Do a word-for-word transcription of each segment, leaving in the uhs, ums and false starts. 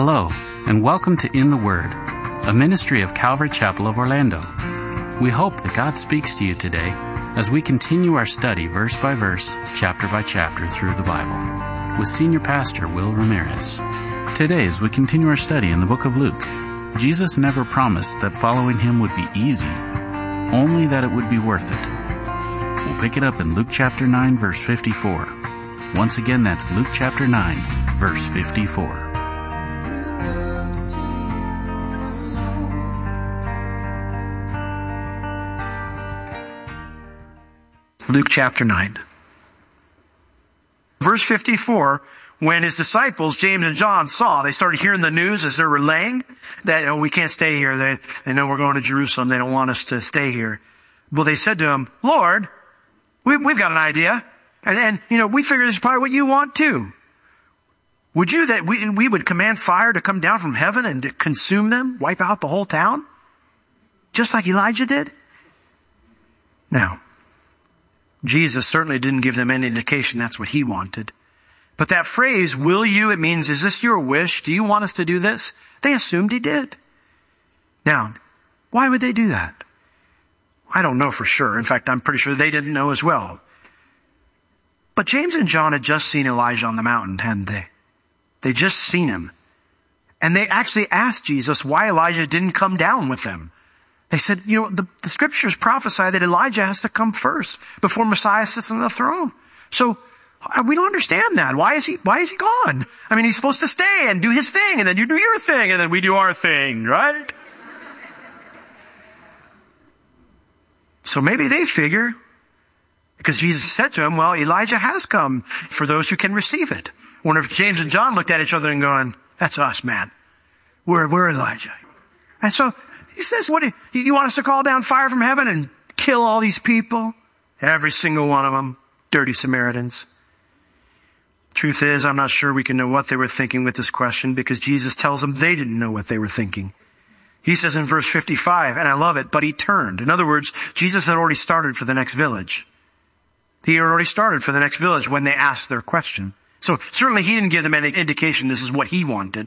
Hello, and welcome to In the Word, a ministry of Calvary Chapel of Orlando. We hope that God speaks to you today as we continue our study verse by verse, chapter by chapter through the Bible, with Senior Pastor Will Ramirez. Today, as we continue our study in the book of Luke, Jesus never promised that following him would be easy, only that it would be worth it. We'll pick it up in Luke chapter nine, verse fifty-four. Once again, that's Luke chapter nine, verse fifty-four. Luke chapter nine. Verse fifty-four, when his disciples, James and John, saw, they started hearing the news as they're relaying that, oh, we can't stay here. They, they know we're going to Jerusalem. They don't want us to stay here. Well, they said to him, Lord, we, we've got an idea. And, and, you know, we figure this is probably what you want too. Would you that we, we would command fire to come down from heaven and to consume them, wipe out the whole town? Just like Elijah did? Now, Jesus certainly didn't give them any indication that's what he wanted. But that phrase, will you, it means, is this your wish? Do you want us to do this? They assumed he did. Now, why would they do that? I don't know for sure. In fact, I'm pretty sure they didn't know as well. But James and John had just seen Elijah on the mountain, hadn't they? They just seen him. And they actually asked Jesus why Elijah didn't come down with them. They said, you know, the, the scriptures prophesy that Elijah has to come first before Messiah sits on the throne. So we don't understand that. Why is he, why is he gone? I mean, he's supposed to stay and do his thing, and then you do your thing, and then we do our thing, right? So maybe they figure, because Jesus said to him, well, Elijah has come for those who can receive it. I wonder if James and John looked at each other and going, that's us, man. We're, we're Elijah. And so he says, what do you, you want us to call down fire from heaven and kill all these people? Every single one of them, dirty Samaritans. Truth is, I'm not sure we can know what they were thinking with this question, because Jesus tells them they didn't know what they were thinking. He says in verse fifty-five, and I love it, but he turned. In other words, Jesus had already started for the next village. He had already started for the next village when they asked their question. So certainly he didn't give them any indication this is what he wanted.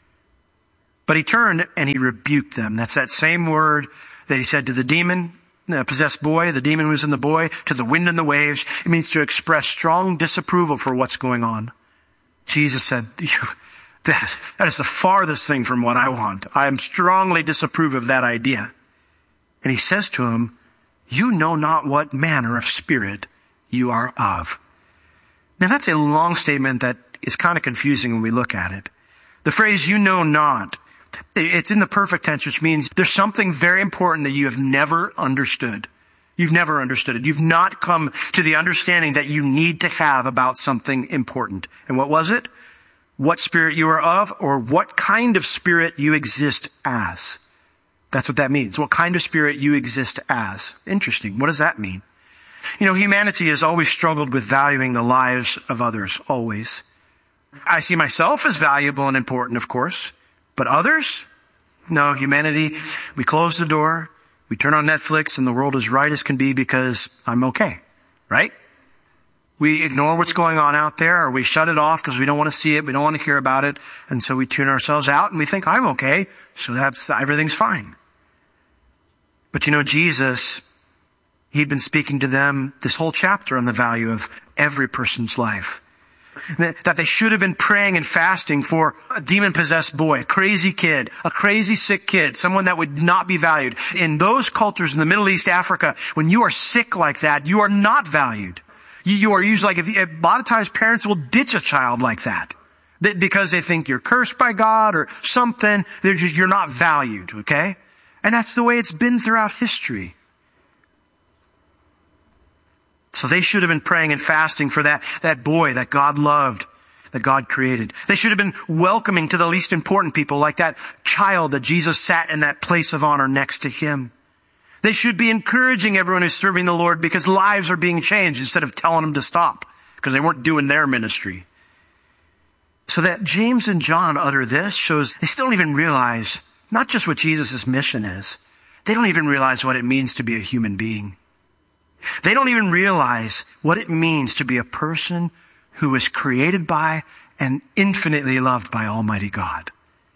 But he turned and he rebuked them. That's that same word that he said to the demon, the possessed boy, the demon who was in the boy, to the wind and the waves. It means to express strong disapproval for what's going on. Jesus said, that, that is the farthest thing from what I want. I am strongly disapprove of that idea. And he says to him, you know not what manner of spirit you are of. Now that's a long statement that is kind of confusing when we look at it. The phrase, you know not, it's in the perfect tense, which means there's something very important that you have never understood. You've never understood it. You've not come to the understanding that you need to have about something important. And what was it? What spirit you are of, or what kind of spirit you exist as. That's what that means. What kind of spirit you exist as. Interesting. What does that mean? You know, humanity has always struggled with valuing the lives of others, always. I see myself as valuable and important, of course. But others? No, humanity, we close the door, we turn on Netflix, and the world is right as can be because I'm okay, right? We ignore what's going on out there, or we shut it off because we don't want to see it, we don't want to hear about it, and so we tune ourselves out and we think, I'm okay, so that's, everything's fine. But you know, Jesus, he'd been speaking to them this whole chapter on the value of every person's life. That they should have been praying and fasting for a demon-possessed boy, a crazy kid, a crazy sick kid, someone that would not be valued. In those cultures in the Middle East, Africa, when you are sick like that, you are not valued. You, you are usually like, if you, a lot of times parents will ditch a child like that because they think you're cursed by God or something. They're just, you're not valued, okay? And that's the way it's been throughout history. So they should have been praying and fasting for that, that boy that God loved, that God created. They should have been welcoming to the least important people, like that child that Jesus sat in that place of honor next to him. They should be encouraging everyone who's serving the Lord because lives are being changed instead of telling them to stop because they weren't doing their ministry. So that James and John utter this shows they still don't even realize not just what Jesus' mission is. They don't even realize what it means to be a human being. They don't even realize what it means to be a person who was created by and infinitely loved by Almighty God.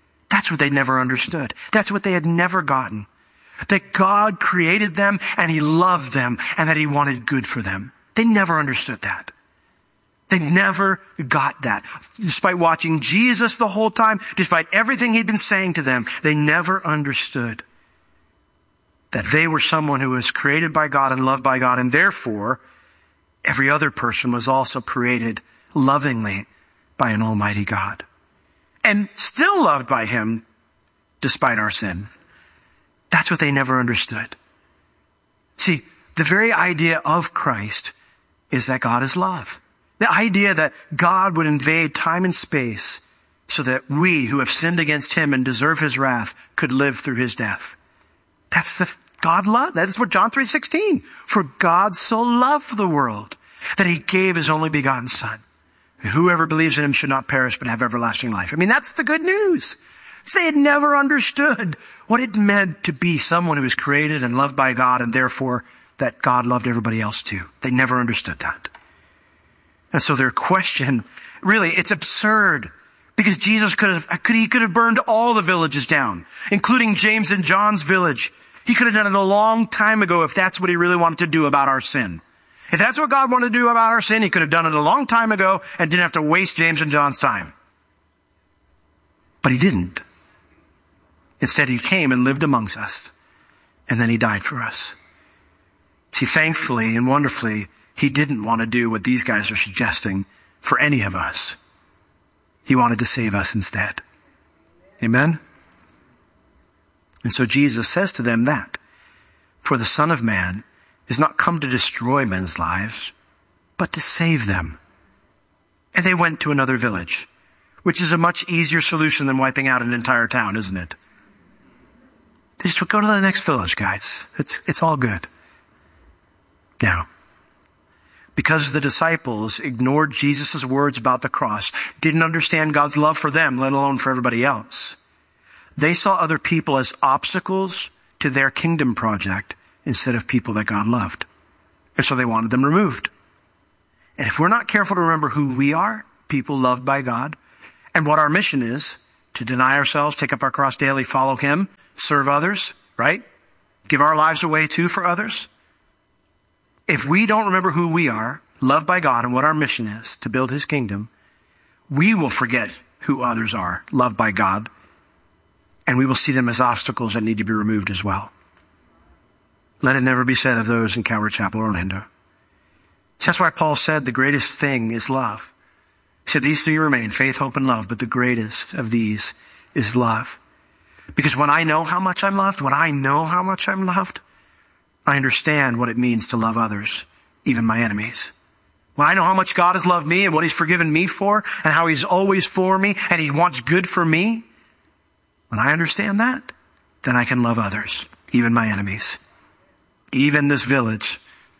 That's what they never understood. That's what they had never gotten. That God created them and he loved them and that he wanted good for them. They never understood that. They never got that. Despite watching Jesus the whole time, despite everything he'd been saying to them, they never understood that they were someone who was created by God and loved by God, and therefore every other person was also created lovingly by an almighty God. And still loved by him despite our sin. That's what they never understood. See, the very idea of Christ is that God is love. The idea that God would invade time and space so that we who have sinned against him and deserve his wrath could live through his death. That's the God love. That is what John three sixteen. For God so loved the world that he gave his only begotten son. And whoever believes in him should not perish but have everlasting life. I mean, that's the good news. They had never understood what it meant to be someone who was created and loved by God and therefore that God loved everybody else too. They never understood that. And so their question, really, it's absurd. Because Jesus could have, could, he could have burned all the villages down, including James and John's village. He could have done it a long time ago if that's what he really wanted to do about our sin. If that's what God wanted to do about our sin, he could have done it a long time ago and didn't have to waste James and John's time. But he didn't. Instead, he came and lived amongst us. And then he died for us. See, thankfully and wonderfully, he didn't want to do what these guys are suggesting for any of us. He wanted to save us instead. Amen? And so Jesus says to them that, for the Son of Man is not come to destroy men's lives, but to save them. And they went to another village, which is a much easier solution than wiping out an entire town, isn't it? They just go to the next village, guys. It's, it's all good. Now, because the disciples ignored Jesus' words about the cross, didn't understand God's love for them, let alone for everybody else, they saw other people as obstacles to their kingdom project instead of people that God loved. And so they wanted them removed. And if we're not careful to remember who we are, people loved by God, and what our mission is, to deny ourselves, take up our cross daily, follow him, serve others, right? Give our lives away too for others. If we don't remember who we are, loved by God, and what our mission is to build his kingdom, we will forget who others are, loved by God, and we will see them as obstacles that need to be removed as well. Let it never be said of those in Calvary Chapel, Orlando. That's why Paul said the greatest thing is love. He said these three remain, faith, hope, and love, but the greatest of these is love. Because when I know how much I'm loved, when I know how much I'm loved, I understand what it means to love others, even my enemies. When I know how much God has loved me and what he's forgiven me for and how he's always for me and he wants good for me, when I understand that, then I can love others, even my enemies, even this village.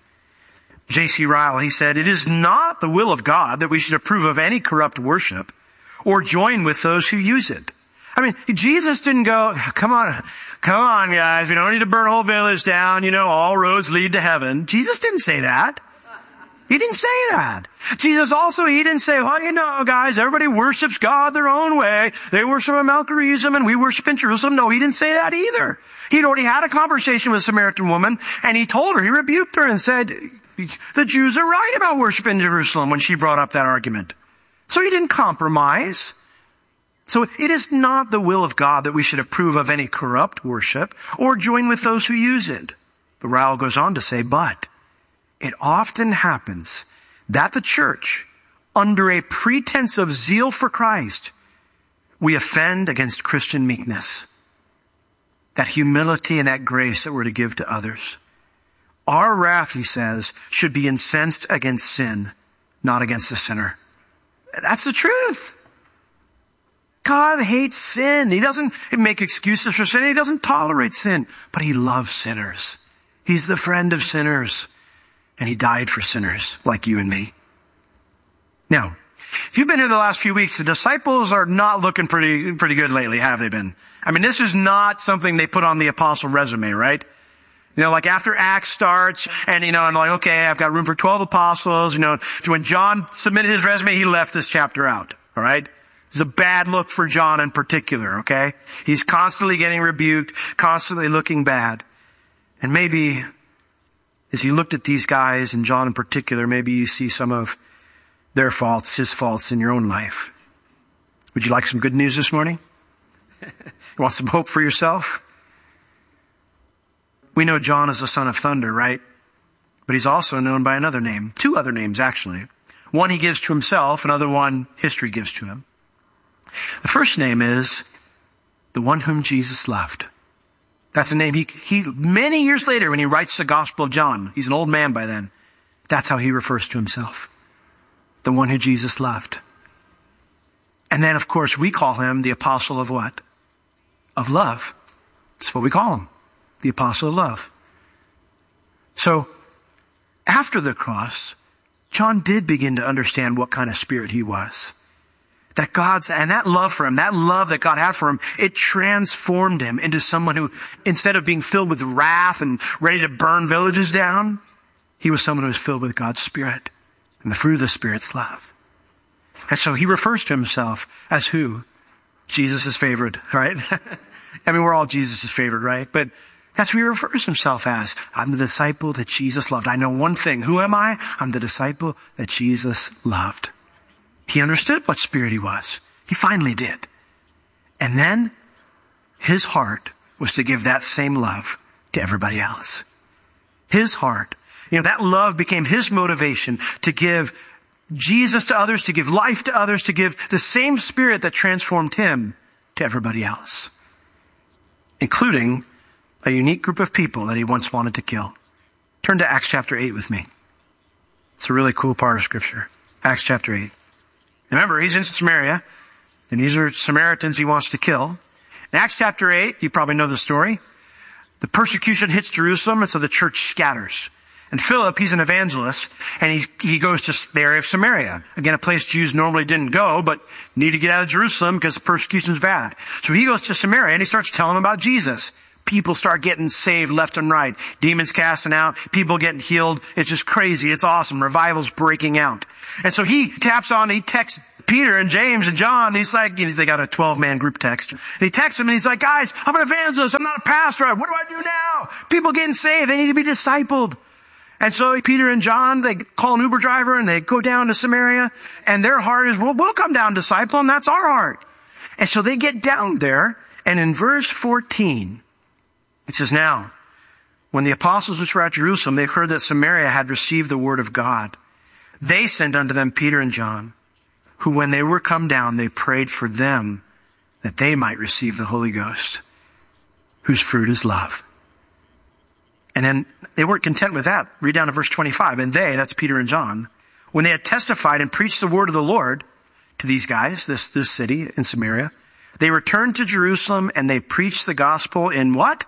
J C Ryle, he said, it is not the will of God that we should approve of any corrupt worship or join with those who use it. I mean, Jesus didn't go, come on, come on, guys. We don't need to burn a whole village down. You know, all roads lead to heaven. Jesus didn't say that. He didn't say that. Jesus also, he didn't say, well, you know, guys, everybody worships God their own way. They worship in Mount Gerizim and we worship in Jerusalem. No, he didn't say that either. He'd already had a conversation with a Samaritan woman and he told her, he rebuked her and said, the Jews are right about worshiping in Jerusalem when she brought up that argument. So he didn't compromise. So it is not the will of God that we should approve of any corrupt worship or join with those who use it. But Ryle goes on to say, but it often happens that the church, under a pretense of zeal for Christ, we offend against Christian meekness, that humility and that grace that we're to give to others. Our wrath, he says, should be incensed against sin, not against the sinner. That's the truth. God hates sin. He doesn't make excuses for sin. He doesn't tolerate sin, but he loves sinners. He's the friend of sinners. And he died for sinners like you and me. Now, if you've been here the last few weeks, the disciples are not looking pretty, pretty good lately, have they been? I mean, this is not something they put on the apostle resume, right? You know, like after Acts starts and, you know, I'm like, okay, I've got room for twelve apostles. You know, when John submitted his resume, he left this chapter out. All right. It's a bad look for John in particular, okay? He's constantly getting rebuked, constantly looking bad. And maybe as you looked at these guys, and John in particular, maybe you see some of their faults, his faults in your own life. Would you like some good news this morning? You want some hope for yourself? We know John is the son of thunder, right? But he's also known by another name. Two other names, actually. One he gives to himself, another one history gives to him. The first name is the one whom Jesus loved. That's a name he, he, many years later when he writes the Gospel of John, he's an old man by then, that's how he refers to himself. The one who Jesus loved. And then, of course, we call him the apostle of what? Of love. That's what we call him. The apostle of love. So, after the cross, John did begin to understand what kind of spirit he was. That God's, and that love for him, that love that God had for him, it transformed him into someone who, instead of being filled with wrath and ready to burn villages down, he was someone who was filled with God's Spirit. And the fruit of the Spirit's love. And so he refers to himself as who? Jesus' favorite, right? I mean, we're all Jesus' favorite, right? But that's who he refers himself as. I'm the disciple that Jesus loved. I know one thing. Who am I? I'm the disciple that Jesus loved. He understood what spirit he was. He finally did. And then his heart was to give that same love to everybody else. His heart. You know, that love became his motivation to give Jesus to others, to give life to others, to give the same spirit that transformed him to everybody else, including a unique group of people that he once wanted to kill. Turn to Acts chapter eight with me. It's a really cool part of Scripture. Acts chapter eight. Remember, he's in Samaria, and these are Samaritans he wants to kill. In Acts chapter eight, you probably know the story. The persecution hits Jerusalem, and so the church scatters. And Philip, he's an evangelist, and he, he goes to the area of Samaria. Again, a place Jews normally didn't go, but need to get out of Jerusalem because the persecution's bad. So he goes to Samaria, and he starts telling them about Jesus. People start getting saved left and right. Demons casting out, people getting healed. It's just crazy. It's awesome. Revival's breaking out. And so he taps on, he texts Peter and James and John. He's like, you know, they got a twelve-man group text. And he texts them and he's like, guys, I'm an evangelist. I'm not a pastor. What do I do now? People getting saved. They need to be discipled. And so Peter and John, they call an Uber driver and they go down to Samaria. And their heart is, well, we'll come down disciple, and that's our heart. And so they get down there. And in verse fourteen, it says, now, when the apostles which were at Jerusalem, they heard that Samaria had received the word of God, they sent unto them Peter and John, who when they were come down, they prayed for them that they might receive the Holy Ghost, whose fruit is love. And then they weren't content with that. Read down to verse twenty-five. And they, that's Peter and John, when they had testified and preached the word of the Lord to these guys, this, this city in Samaria, they returned to Jerusalem and they preached the gospel in what?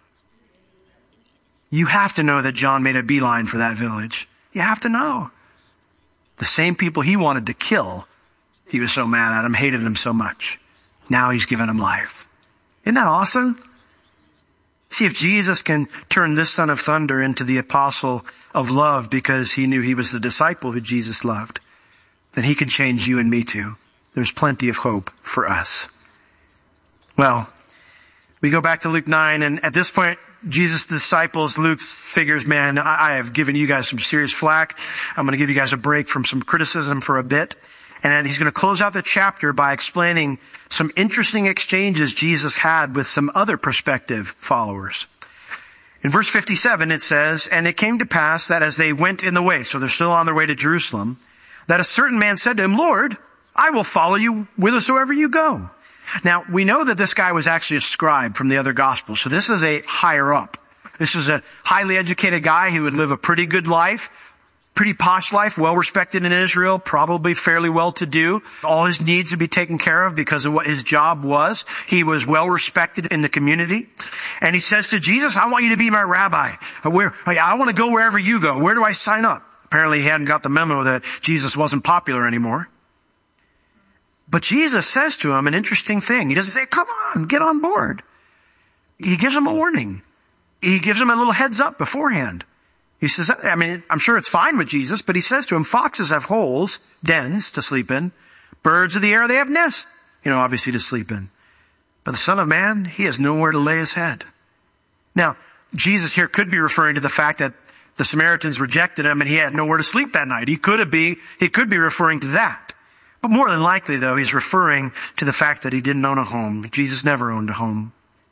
You have to know that John made a beeline for that village. You have to know. The same people he wanted to kill, he was so mad at them, hated them so much. Now he's given them life. Isn't that awesome? See, if Jesus can turn this son of thunder into the apostle of love because he knew he was the disciple who Jesus loved, then he can change you and me too. There's plenty of hope for us. Well, we go back to Luke nine, and at this point, Jesus' disciples, Luke figures, man, I have given you guys some serious flack. I'm going to give you guys a break from some criticism for a bit. And then he's going to close out the chapter by explaining some interesting exchanges Jesus had with some other prospective followers. In verse fifty-seven, it says, and it came to pass that as they went in the way, so they're still on their way to Jerusalem, that a certain man said to him, Lord, I will follow you whithersoever you go. Now, we know that this guy was actually a scribe from the other gospels. So this is a higher up. This is a highly educated guy who would live a pretty good life, pretty posh life, well respected in Israel, probably fairly well to do. All his needs would be taken care of because of what his job was. He was well respected in the community. And he says to Jesus, I want you to be my rabbi. Where, I want to go wherever you go. Where do I sign up? Apparently he hadn't got the memo that Jesus wasn't popular anymore. But Jesus says to him an interesting thing. He doesn't say, come on, get on board. He gives him a warning. He gives him a little heads up beforehand. He says, I mean, I'm sure it's fine with Jesus, but he says to him, foxes have holes, dens to sleep in. Birds of the air, they have nests you know, obviously to sleep in. But the Son of Man, he has nowhere to lay his head. Now, Jesus here could be referring to the fact that the Samaritans rejected him and he had nowhere to sleep that night. He could be, he could be referring to that. But more than likely, though, he's referring to the fact that he didn't own a home. Jesus never owned a home.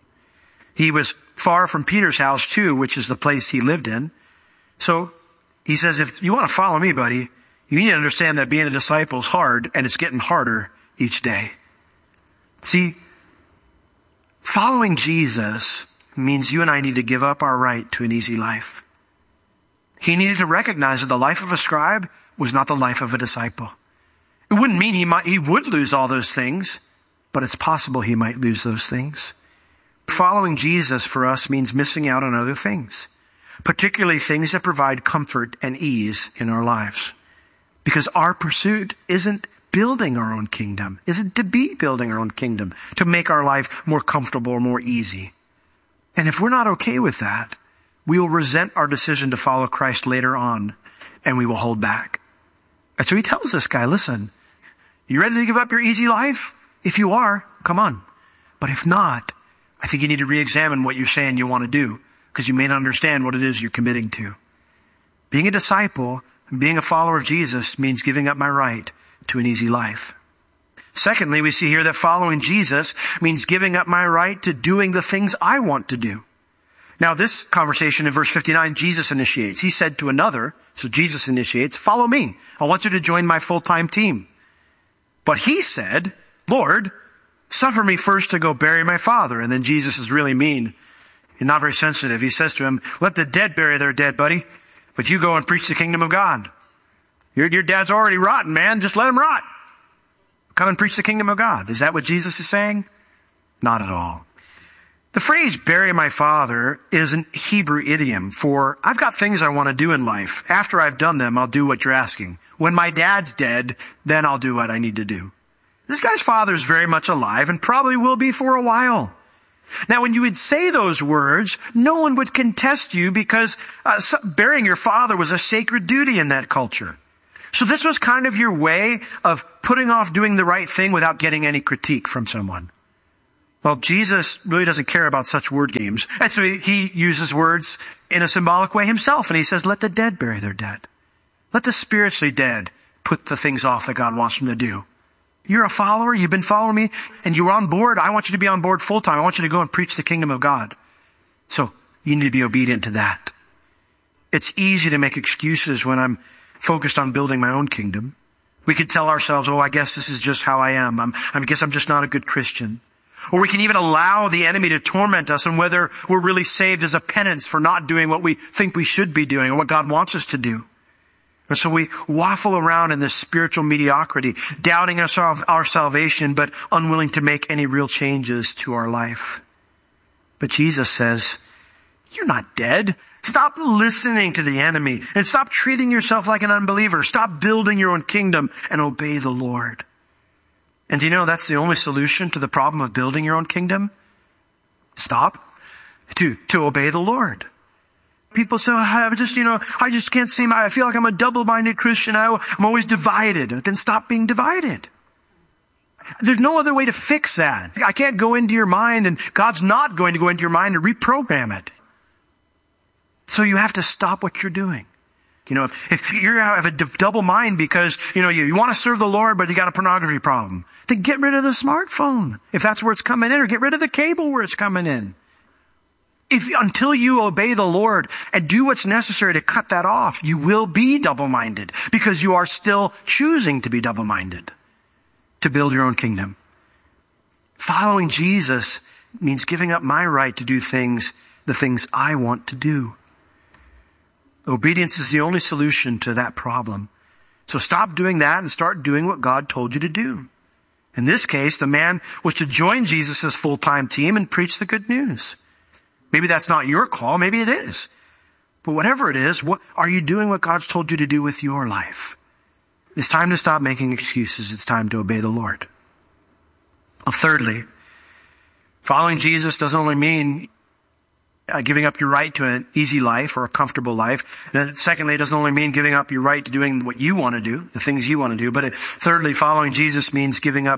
He was far from Peter's house, too, which is the place he lived in. So he says, if you want to follow me, buddy, you need to understand that being a disciple is hard, and it's getting harder each day. See, following Jesus means you and I need to give up our right to an easy life. He needed to recognize that the life of a scribe was not the life of a disciple. It wouldn't mean he might, he would lose all those things, but it's possible he might lose those things. Following Jesus for us means missing out on other things, particularly things that provide comfort and ease in our lives. Because our pursuit isn't building our own kingdom, isn't to be building our own kingdom, to make our life more comfortable or more easy. And if we're not okay with that, we will resent our decision to follow Christ later on, and we will hold back. And so he tells this guy, listen, you ready to give up your easy life? If you are, come on. But if not, I think you need to re-examine what you're saying you want to do, because you may not understand what it is you're committing to. Being a disciple and being a follower of Jesus means giving up my right to an easy life. Secondly, we see here that following Jesus means giving up my right to doing the things I want to do. Now, this conversation in verse fifty-nine, Jesus initiates. He said to another, so Jesus initiates, follow me. I want you to join my full-time team. But he said, Lord, suffer me first to go bury my father. And then Jesus is really mean and not very sensitive. He says to him, let the dead bury their dead, buddy. But you go and preach the kingdom of God. Your, your dad's already rotten, man. Just let him rot. Come and preach the kingdom of God. Is that what Jesus is saying? Not at all. The phrase bury my father is an Hebrew idiom for I've got things I want to do in life. After I've done them, I'll do what you're asking. When my dad's dead, then I'll do what I need to do. This guy's father is very much alive and probably will be for a while. Now, when you would say those words, no one would contest you because uh, burying your father was a sacred duty in that culture. So this was kind of your way of putting off doing the right thing without getting any critique from someone. Well, Jesus really doesn't care about such word games. And so he uses words in a symbolic way himself. And he says, let the dead bury their dead. Let the spiritually dead put the things off that God wants them to do. You're a follower. You've been following me and you're on board. I want you to be on board full time. I want you to go and preach the kingdom of God. So you need to be obedient to that. It's easy to make excuses when I'm focused on building my own kingdom. We could tell ourselves, oh, I guess this is just how I am. I'm, I guess I'm just not a good Christian. Or we can even allow the enemy to torment us on whether we're really saved as a penance for not doing what we think we should be doing or what God wants us to do. And so we waffle around in this spiritual mediocrity, doubting our, our salvation, but unwilling to make any real changes to our life. But Jesus says, you're not dead. Stop listening to the enemy and stop treating yourself like an unbeliever. Stop building your own kingdom and obey the Lord. And do you know that's the only solution to the problem of building your own kingdom? Stop. To, to obey the Lord. People say, I just, you know, I just can't seem, I feel like I'm a double-minded Christian. I, I'm always divided. Then stop being divided. There's no other way to fix that. I can't go into your mind and God's not going to go into your mind and reprogram it. So you have to stop what you're doing. You know, if, if you have a double mind because, you know, you, you want to serve the Lord, but you got a pornography problem, then get rid of the smartphone if that's where it's coming in, or get rid of the cable where it's coming in. If until you obey the Lord and do what's necessary to cut that off, you will be double-minded because you are still choosing to be double-minded to build your own kingdom. Following Jesus means giving up my right to do things, the things I want to do. Obedience is the only solution to that problem. So stop doing that and start doing what God told you to do. In this case, the man was to join Jesus' full-time team and preach the good news. Maybe that's not your call. Maybe it is. But whatever it is, what are you doing what God's told you to do with your life? It's time to stop making excuses. It's time to obey the Lord. Well, thirdly, following Jesus doesn't only mean Uh, giving up your right to an easy life or a comfortable life. And then secondly, it doesn't only mean giving up your right to doing what you want to do, the things you want to do, but it, thirdly, following Jesus means giving up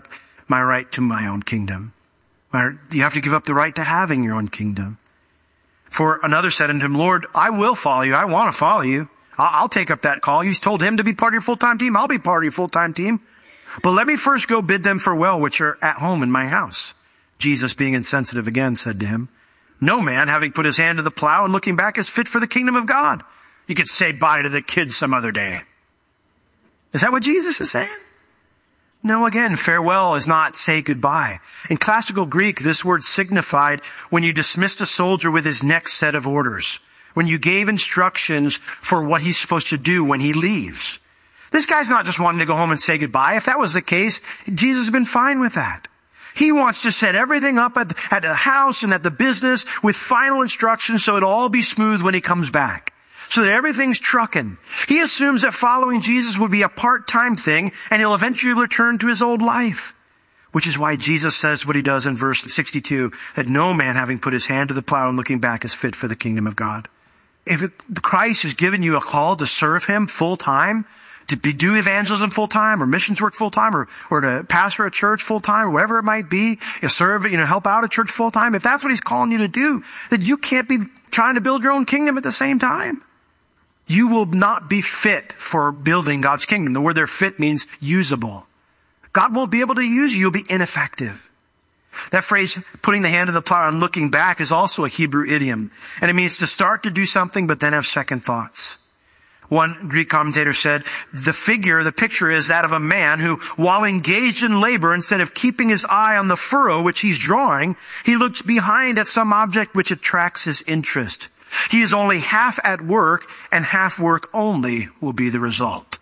my right to my own kingdom. You have to give up the right to having your own kingdom. For another said unto him, Lord, I will follow you. I want to follow you. I'll take up that call. He's told him to be part of your full-time team. I'll be part of your full-time team. But let me first go bid them farewell, which are at home in my house. Jesus, being insensitive again, said to him, no man, having put his hand to the plow and looking back, is fit for the kingdom of God. You could say bye to the kids some other day. Is that what Jesus is saying? No, again, farewell is not say goodbye. In classical Greek, this word signified when you dismissed a soldier with his next set of orders, when you gave instructions for what he's supposed to do when he leaves. This guy's not just wanting to go home and say goodbye. If that was the case, Jesus has been fine with that. He wants to set everything up at the, at the house and at the business with final instructions so it'll all be smooth when he comes back. So that everything's trucking. He assumes that following Jesus would be a part-time thing and he'll eventually return to his old life. Which is why Jesus says what he does in verse sixty-two, that no man having put his hand to the plow and looking back is fit for the kingdom of God. If it, Christ has given you a call to serve him full-time, to be, do evangelism full-time or missions work full-time or, or to pastor a church full-time or whatever it might be, you serve, you know, help out a church full-time, if that's what he's calling you to do, then you can't be trying to build your own kingdom at the same time. You will not be fit for building God's kingdom. The word there, fit, means usable. God won't be able to use you. You'll be ineffective. That phrase, putting the hand to the plow and looking back, is also a Hebrew idiom. And it means to start to do something, but then have second thoughts. One Greek commentator said, the figure, the picture is that of a man who, while engaged in labor, instead of keeping his eye on the furrow which he's drawing, he looks behind at some object which attracts his interest. He is only half at work, and half work only will be the result.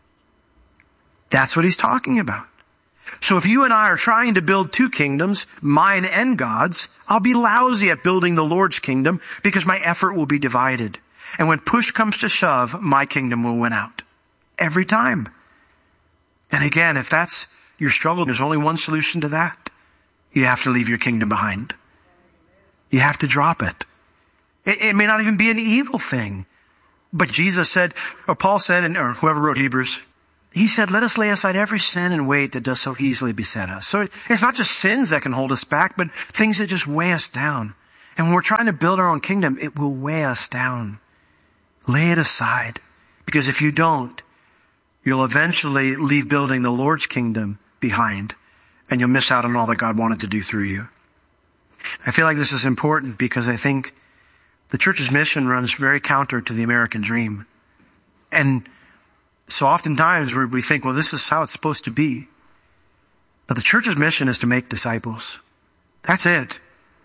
That's what he's talking about. So if you and I are trying to build two kingdoms, mine and God's, I'll be lousy at building the Lord's kingdom because my effort will be divided. And when push comes to shove, my kingdom will win out. Every time. And again, if that's your struggle, there's only one solution to that. You have to leave your kingdom behind. You have to drop it. It, it may not even be an evil thing. But Jesus said, or Paul said, and or whoever wrote Hebrews, he said, let us lay aside every sin and weight that does so easily beset us. So it's not just sins that can hold us back, but things that just weigh us down. And when we're trying to build our own kingdom, it will weigh us down. Lay it aside. Because if you don't, you'll eventually leave building the Lord's kingdom behind, and you'll miss out on all that God wanted to do through you. I feel like this is important because I think the church's mission runs very counter to the American dream. And so oftentimes we think, well, this is how it's supposed to be. But the church's mission is to make disciples. That's it.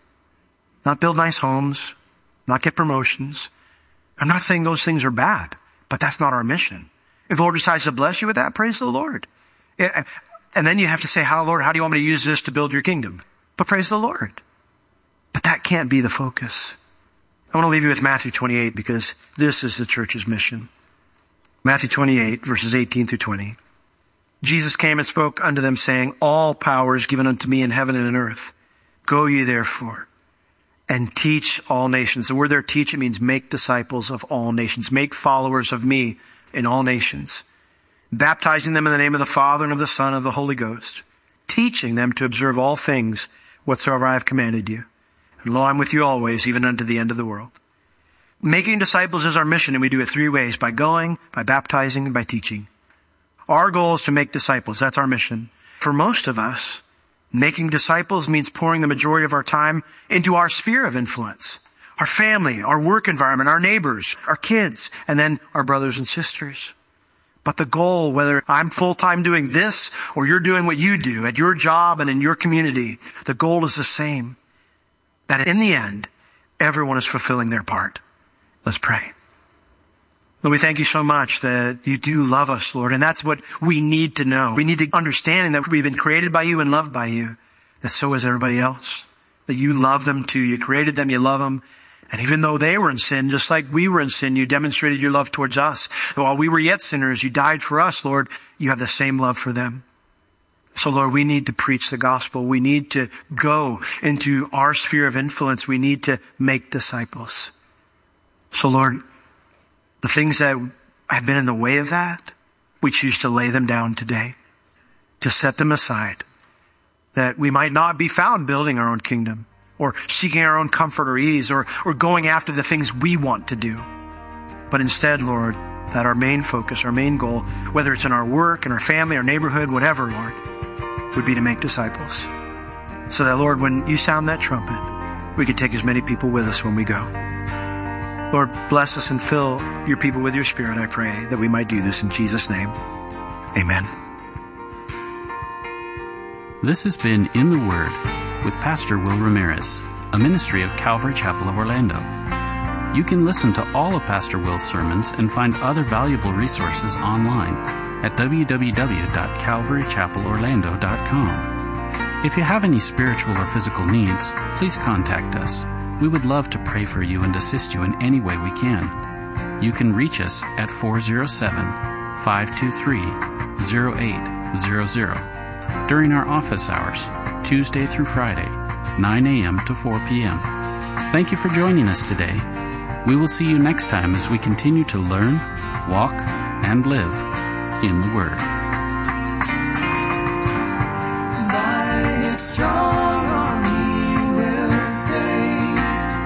Not build nice homes, not get promotions. I'm not saying those things are bad, but that's not our mission. If the Lord decides to bless you with that, praise the Lord. And then you have to say, how, Lord, how do you want me to use this to build your kingdom? But praise the Lord. But that can't be the focus. I want to leave you with Matthew twenty-eight because this is the church's mission. Matthew twenty-eight, verses eighteen through twenty. Jesus came and spoke unto them, saying, all power is given unto me in heaven and in earth. Go ye therefore and teach all nations. The word there, teach, it means make disciples of all nations. Make followers of me in all nations. Baptizing them in the name of the Father and of the Son and of the Holy Ghost. Teaching them to observe all things whatsoever I have commanded you. And lo, I'm with you always, even unto the end of the world. Making disciples is our mission, and we do it three ways. By going, by baptizing, and by teaching. Our goal is to make disciples. That's our mission. For most of us, making disciples means pouring the majority of our time into our sphere of influence. Our family, our work environment, our neighbors, our kids, and then our brothers and sisters. But the goal, whether I'm full-time doing this or you're doing what you do at your job and in your community, the goal is the same. That in the end, everyone is fulfilling their part. Let's pray. Lord, we thank you so much that you do love us, Lord. And that's what we need to know. We need to understand that we've been created by you and loved by you. That so is everybody else. That you love them too. You created them, you love them. And even though they were in sin, just like we were in sin, you demonstrated your love towards us. While we were yet sinners, you died for us, Lord. You have the same love for them. So, Lord, we need to preach the gospel. We need to go into our sphere of influence. We need to make disciples. So, Lord, the things that have been in the way of that, we choose to lay them down today, to set them aside, that we might not be found building our own kingdom or seeking our own comfort or ease or, or going after the things we want to do. But instead, Lord, that our main focus, our main goal, whether it's in our work, in our family, our neighborhood, whatever, Lord, would be to make disciples. So that, Lord, when you sound that trumpet, we could take as many people with us when we go. Lord, bless us and fill your people with your Spirit, I pray, that we might do this in Jesus' name. Amen. This has been In the Word with Pastor Will Ramirez, a ministry of Calvary Chapel of Orlando. You can listen to all of Pastor Will's sermons and find other valuable resources online at w w w dot calvary chapel orlando dot com. If you have any spiritual or physical needs, please contact us. We would love to pray for you and assist you in any way we can. You can reach us at four oh seven, five two three, oh eight hundred during our office hours, Tuesday through Friday, nine a.m. to four p.m. Thank you for joining us today. We will see you next time as we continue to learn, walk, and live in the Word. Thy strong arm he will save.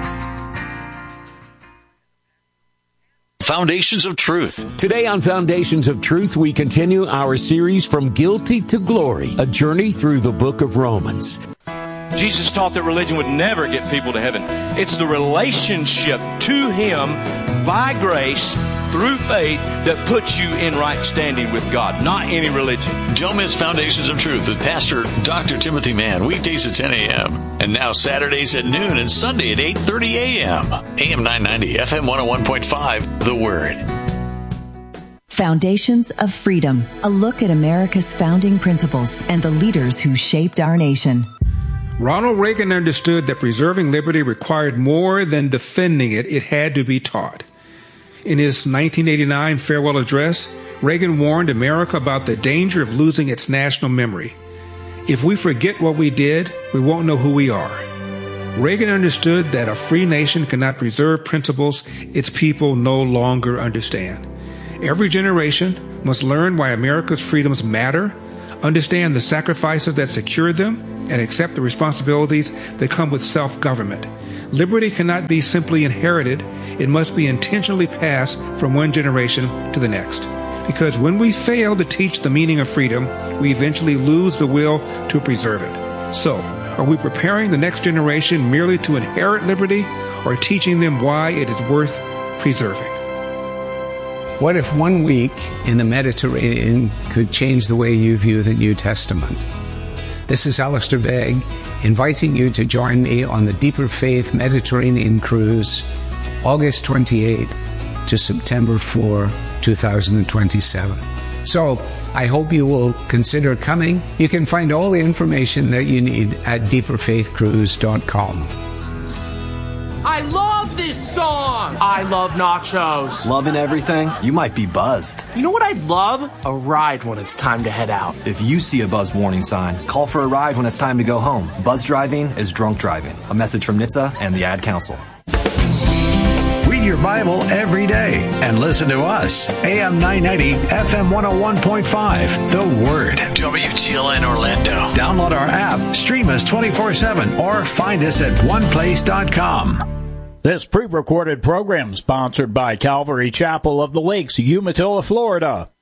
Foundations of Truth. Today on Foundations of Truth, we continue our series From Guilty to Glory, a journey through the book of Romans. Jesus taught that religion would never get people to heaven. It's the relationship to Him by grace through faith that puts you in right standing with God, not any religion. Don't miss Foundations of Truth with Pastor Doctor Timothy Mann, weekdays at ten a.m. and now Saturdays at noon and Sunday at eight thirty a.m. A M nine ninety, F M one oh one point five, The Word. Foundations of Freedom, a look at America's founding principles and the leaders who shaped our nation. Ronald Reagan understood that preserving liberty required more than defending it. It had to be taught. In his nineteen eighty-nine farewell address, Reagan warned America about the danger of losing its national memory. If we forget what we did, we won't know who we are. Reagan understood that a free nation cannot preserve principles its people no longer understand. Every generation must learn why America's freedoms matter, understand the sacrifices that secure them, and accept the responsibilities that come with self-government. Liberty cannot be simply inherited. It must be intentionally passed from one generation to the next. Because when we fail to teach the meaning of freedom, we eventually lose the will to preserve it. So, are we preparing the next generation merely to inherit liberty, or teaching them why it is worth preserving? What if one week in the Mediterranean could change the way you view the New Testament? This is Alistair Begg, inviting you to join me on the Deeper Faith Mediterranean Cruise, August twenty-eighth to September fourth, twenty twenty-seven. So, I hope you will consider coming. You can find all the information that you need at deeper faith cruise dot com. I love this song! I love nachos. Loving everything? You might be buzzed. You know what I'd love? A ride when it's time to head out. If you see a buzz warning sign, call for a ride when it's time to go home. Buzz driving is drunk driving. A message from N H T S A and the Ad Council. Read your Bible every day and listen to us. A M nine ninety, F M one oh one point five, The Word. W G L N Orlando. Download our app, stream us twenty-four seven, or find us at one place dot com. This pre-recorded program sponsored by Calvary Chapel of the Lakes, Umatilla, Florida.